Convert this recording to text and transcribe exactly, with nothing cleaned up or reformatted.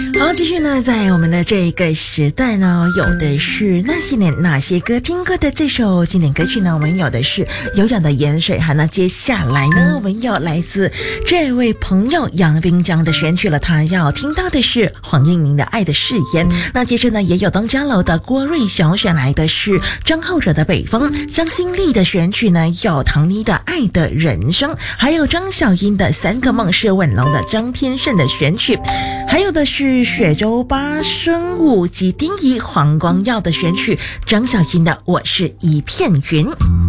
好，继续呢，在我们的这个时段呢，有的是那些年哪些歌听过的这首经典歌曲呢？我们有的是有氧的盐水哈。那接下来呢，我们有来自这位朋友杨冰江的选曲了，他要听到的是黄英明的《爱的誓言》。那接着呢，也有东家楼的郭瑞雄选来的是张浩哲的《北风》，江心丽的选曲呢有唐妮的《爱的人生》，还有张小英的《三个梦》，是稳龙的张天胜的选曲，还有的是雪州八声舞及丁仪黄光耀的选曲，张小英的《我是一片云》。